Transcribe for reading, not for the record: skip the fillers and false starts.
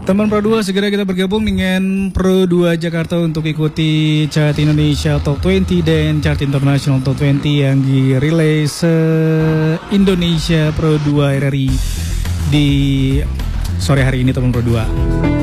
Teman Pro 2, segera kita bergabung dengan Pro 2 Jakarta untuk ikuti chart Indonesia Top 20 dan chart International Top 20 yang dirilis Indonesia Pro 2 RRI di sore hari ini, teman Pro 2.